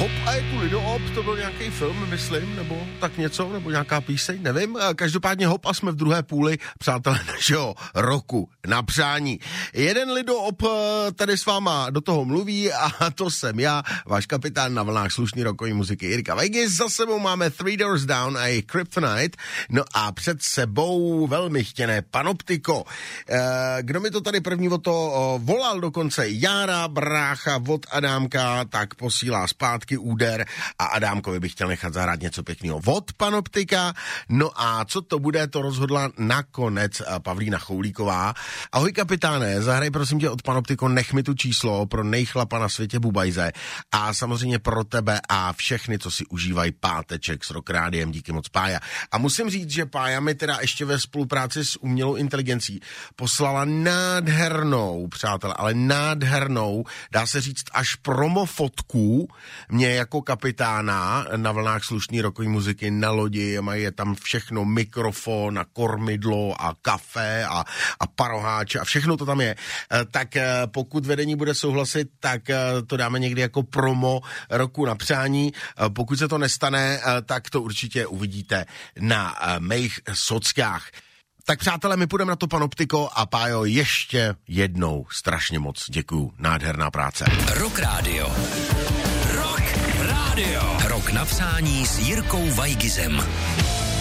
Hop a je tu Lido-op, to byl nějaký film, myslím, nebo tak něco, nebo nějaká píseň, nevím. Každopádně hop a jsme v druhé půli, přátelé, našeho roku na přání. Jeden Lido-op tady s váma do toho mluví a to jsem já, váš kapitán na vlnách slušný rokový muziky Jirka Vegas. Za sebou máme Three Doors Down a jejich Kryptonite, no a před sebou velmi chtěné Panoptiko. Kdo mi to tady první o to volal dokonce, Jára, brácha od Adámka, tak posílá zpátky úder a Adámkovi bych chtěl nechat zahrát něco pěkného od Panoptika. No a co to bude, to rozhodla nakonec Pavlína Choulíková. Ahoj kapitáne, zahraj prosím tě od Panoptiko, nech mi tu číslo pro nejchlapa na světě Bubajze a samozřejmě pro tebe a všechny, co si užívají páteček s Rock Rádiem, díky moc Pája. A musím říct, že Pája mi teda ještě ve spolupráci s umělou inteligencí poslala nádhernou, přátelé, ale nádhernou, dá se říct až promofotku mě jako kapitána na vlnách slušný rokový muziky na lodi, mají tam všechno, mikrofon a kormidlo a kafe a paroháče a všechno to tam je. Tak pokud vedení bude souhlasit, tak to dáme někdy jako promo roku na přání. Pokud se to nestane, tak to určitě uvidíte na mých sockách. Tak přátelé, my půjdeme na to Panoptiko a Pájo, ještě jednou strašně moc děkuju. Nádherná práce. Rock Radio. Rock Radio. Rok na přání s Jirkou Vajgizem.